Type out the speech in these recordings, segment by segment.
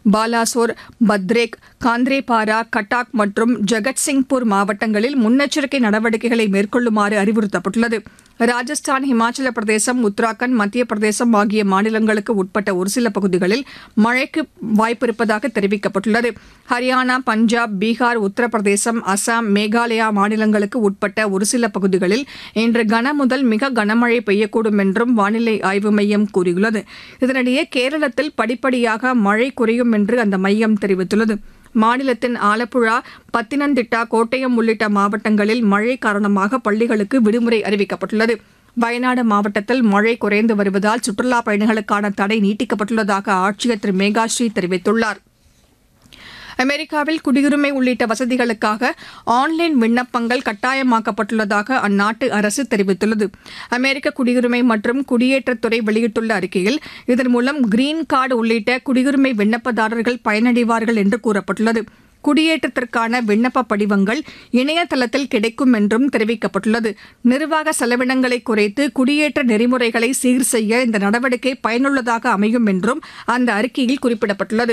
பாலாசோர், பத்ரேக், காந்திரேபாரா, கட்டாக் மற்றும் ஜகத்சிங்பூர் மாவட்டங்களில் முன்னெச்சரிக்கை நடவடிக்கைகளை மேற்கொள்ளுமாறு அறிவுறுத்தப்பட்டுள்ளது. ராஜஸ்தான், இமாச்சல பிரதேசம், உத்தராகண்ட், மத்திய பிரதேசம் ஆகிய மாநிலங்களுக்கு உட்பட்ட ஒரு சில பகுதிகளில் மழைக்கு வாய்ப்பிருப்பதாக தெரிவிக்கப்பட்டுள்ளது. ஹரியானா, பஞ்சாப், பீகார், உத்தரப்பிரதேசம், அசாம், மேகாலயா மாநிலங்களுக்கு உட்பட்ட ஒரு சில பகுதிகளில் இன்று கனமுதல் மிக கனமழை பெய்யக்கூடும் என்றும் வானிலை ஆய்வு மையம் கூறியுள்ளது. இதனிடையே கேரளத்தில் படிப்படியாக மழை குறையும் என்று அந்த மையம் தெரிவித்துள்ளது. மாநிலத்தின் ஆலப்புழா, பத்தினந்திட்டா, கோட்டயம் உள்ளிட்ட மாவட்டங்களில் மழை காரணமாக பள்ளிகளுக்கு விடுமுறை அறிவிக்கப்பட்டுள்ளது. வயநாடு மாவட்டத்தில் மழை குறைந்து வருவதால் சுற்றுலாப் பயணிகளுக்கான தடை நீட்டிக்கப்பட்டுள்ளதாக ஆட்சியர் திரு மேகாஸ்ரீ தெரிவித்துள்ளார். அமெரிக்காவில் குடியுரிமை உள்ளிட்ட வசதிகளுக்காக ஆன்லைன் விண்ணப்பங்கள் கட்டாயமாக்கப்பட்டுள்ளதாக அந்நாட்டு அரசு தெரிவித்துள்ளது. அமெரிக்க குடியுரிமை மற்றும் குடியேற்றத்துறை வெளியிட்டுள்ள அறிக்கையில் இதன் மூலம் கிரீன் கார்டு உள்ளிட்ட குடியுரிமை விண்ணப்பதாரர்கள் பயனடைவார்கள் என்று கூறப்பட்டுள்ளது. குடியேற்றத்திற்கான விண்ணப்ப படிவங்கள் இணையதளத்தில் கிடைக்கும் என்றும் தெரிவிக்கப்பட்டுள்ளது. நிர்வாக செலவினங்களை குறைத்து குடியேற்ற நெறிமுறைகளை சீர் செய்ய இந்த நடவடிக்கை பயனுள்ளதாக அமையும் என்றும் அந்த அறிக்கையில் குறிப்பிடப்பட்டுள்ளது.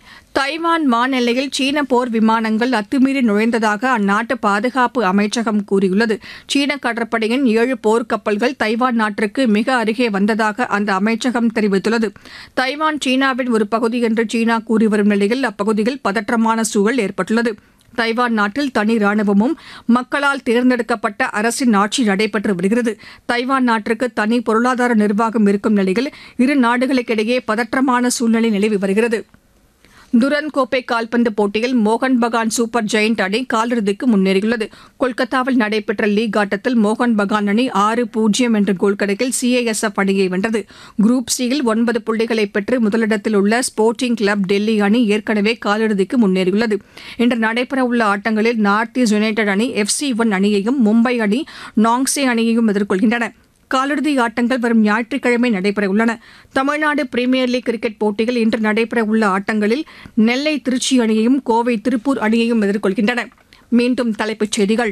தைவான் வானெல்லையில் சீன போர் விமானங்கள் அத்துமீறி நுழைந்ததாக அந்நாட்டு பாதுகாப்பு அமைச்சகம் கூறியுள்ளது. சீன கடற்படையின் 7 போர்க்கப்பல்கள் தைவான் நாட்டிற்கு மிக அருகே வந்ததாக அந்த அமைச்சகம் தெரிவித்துள்ளது. தைவான் சீனாவின் ஒரு பகுதி என்று சீனா கூறி வரும் நிலையில் அப்பகுதியில் பதற்றமான சூழல் ஏற்பட்டுள்ளது. தைவான் நாட்டில் தனி ராணுவமும் மக்களால் தேர்ந்தெடுக்கப்பட்ட அரசின் ஆட்சி நடைபெற்று வருகிறது. தைவான் நாட்டிற்கு தனி பொருளாதார நிர்வாகம் இருக்கும் நிலையில் இரு நாடுகளுக்கிடையே பதற்றமான சூழ்நிலை நிலவி வருகிறது. துரந்த் கோப்பை கால்பந்து போட்டியில் மோகன் பகான் சூப்பர் ஜெயண்ட் அணி காலிறுதிக்கு முன்னேறியுள்ளது. கொல்கத்தாவில் நடைபெற்ற லீக் ஆட்டத்தில் மோகன் பகான் அணி 6-0 என்ற கோல் கணக்கில் CASF அணியை வென்றது. குரூப் சியில் 9 புள்ளிகளை பெற்று முதலிடத்தில் உள்ள ஸ்போர்ட்டிங் கிளப் டெல்லி அணி ஏற்கனவே காலிறுதிக்கு முன்னேறியுள்ளது. இன்று நடைபெறவுள்ள ஆட்டங்களில் நார்த் ஈஸ்ட் யுனைடெட் அணி FC1 அணியையும், மும்பை அணி நாங்ஸே அணியையும் எதிர்கொள்கின்றன. காலிறுதி ஆட்டங்கள் வரும் ஞாயிற்றுக்கிழமை நடைபெறவுள்ளன. தமிழ்நாடு பிரீமியர் லீக் கிரிக்கெட் போட்டியில் இன்று நடைபெறவுள்ள ஆட்டங்களில் நெல்லை திருச்சி அணியையும், கோவை திருப்பூர் அணியையும் எதிர்கொள்கின்றன. மீண்டும் தலைப்புச் செய்திகள்.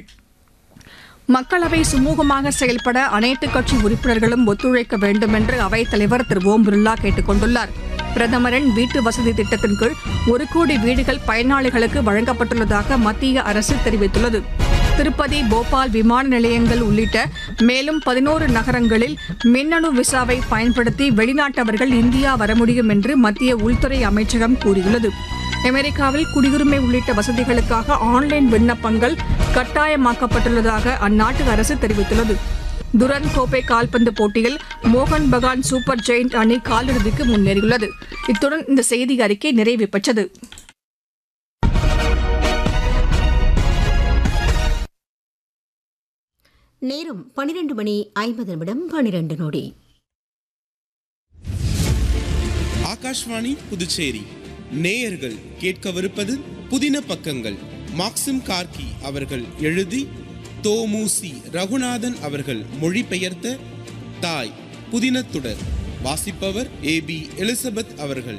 மக்களவை சுமூகமாக செயல்பட அனைத்துக் கட்சி உறுப்பினர்களும் ஒத்துழைக்க வேண்டும் என்று அவைத் தலைவர் திரு ஓம் பிர்லா கேட்டுக் கொண்டுள்ளார். பிரதமரின் வீட்டு வசதி திட்டத்தின் கீழ் 1 கோடி வீடுகள் பயனாளிகளுக்கு வழங்கப்பட்டுள்ளதாக மத்திய அரசு தெரிவித்துள்ளது. திருப்பதி, போபால் விமான நிலையங்கள் உள்ளிட்ட மேலும் 11 நகரங்களில் மின்னணு விசாவை பயன்படுத்தி வெளிநாட்டவர்கள் இந்தியா வர முடியும் என்று மத்திய உள்துறை அமைச்சகம் கூறியுள்ளது. அமெரிக்காவில் குடியுரிமை உள்ளிட்ட வசதிகளுக்காக ஆன்லைன் விண்ணப்பங்கள் கட்டாயமாக்கப்பட்டுள்ளதாக அந்நாட்டு அரசு தெரிவித்துள்ளது. துரந்த் கோப்பை கால்பந்து போட்டியில் மோகன் பகான் சூப்பர் ஜெயண்ட் அணி காலிறுதிக்கு முன்னேறியுள்ளது. இத்துடன் இந்த செய்தி அறிக்கை நிறைவு பெற்றது. நேரம் 12:50 ஆகாஷ்வாணி புதுச்சேரி நேயர்கள் கேட்கவிருப்பது புதின பக்கங்கள். மாக்சிம் கார்கி அவர்கள் எழுதி தோமுசி ரகுநாதன் அவர்கள் மொழிபெயர்த்த தாய் புதினத்துடர். வாசிப்பவர் AB எலிசபெத் அவர்கள்.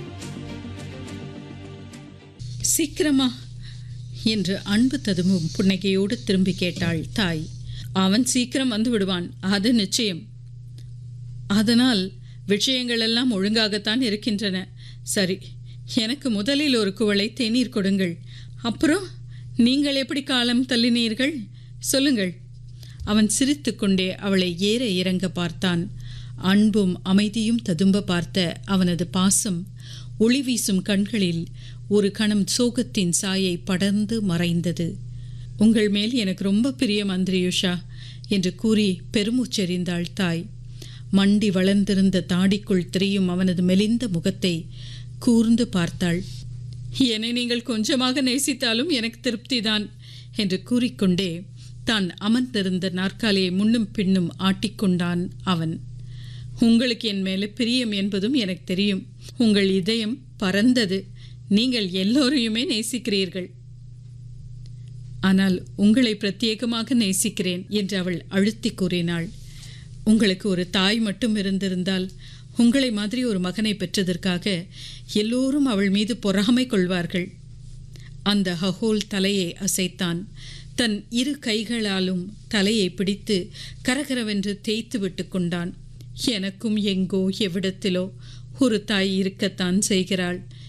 சீக்கிரமா என்று அன்பு ததும்பும் புன்னகையோடு திரும்பி கேட்டாள் தாய். அவன் சீக்கிரம் வந்து விடுவான், அது நிச்சயம். அதனால் விஷயங்கள் எல்லாம் ஒழுங்காகத்தான் இருக்கின்றன. சரி, எனக்கு முதலில் ஒரு குவளை தேநீர் கொடுங்கள். அப்புறம் நீங்கள் எப்படி காலம் தள்ளினீர்கள் சொல்லுங்கள். அவன் சிரித்துக்கொண்டே அவளை ஏற இறங்க பார்த்தான். அன்பும் அமைதியும் ததும்ப பார்த்த அவனது பாசம் ஒளி வீசும் கண்களில் ஒரு கணம் சோகத்தின் சாயை படர்ந்து மறைந்தது. உங்கள் மேல் எனக்கு ரொம்ப பிரியம் அந்திரியுஷா என்று கூறி பெருமூச்செறிந்தாள் தாய். மண்டி வளர்ந்திருந்த தாடிக்குள் தெரியும் அவனது மெலிந்த முகத்தை கூர்ந்து பார்த்தாள். என்னை நீங்கள் கொஞ்சமாக நேசித்தாலும் எனக்கு திருப்திதான் என்று கூறிக்கொண்டே தான் அமர்ந்திருந்த நாற்காலியை முன்னும் பின்னும் ஆட்டிக்கொண்டான் அவன். உங்களுக்கு என் மேலே பிரியம் என்பதும் எனக்கு தெரியும். உங்கள் இதயம் பரந்தது. நீங்கள் எல்லோரையுமே நேசிக்கிறீர்கள். ஆனால் உங்களை பிரத்யேகமாக நேசிக்கிறேன் என்று அவள் அழுத்தி கூறினாள். உங்களுக்கு ஒரு தாய் மட்டும் இருந்திருந்தால் உங்களை மாதிரி ஒரு மகனை பெற்றதற்காக எல்லோரும் அவள் மீது பொறாமை கொள்வார்கள். அந்த ஹகோல் தலையை அசைத்தான். தன் 2 கைகளாலும் தலையை பிடித்து கரகரவென்று தேய்த்து விட்டு கொண்டான். எனக்கும் எங்கோ எவ்விடத்திலோ ஒரு தாய் இருக்கத்தான் செய்கிறாள்.